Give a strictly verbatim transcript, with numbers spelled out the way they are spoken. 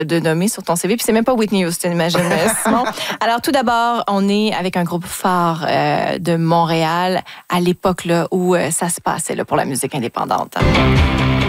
de nommer sur ton C V. Puis c'est même pas Whitney Houston, imagine, Simon. Alors tout d'abord, on est avec un groupe phare euh, de Montréal à l'époque là, où euh, ça se passait là, pour la musique indépendante.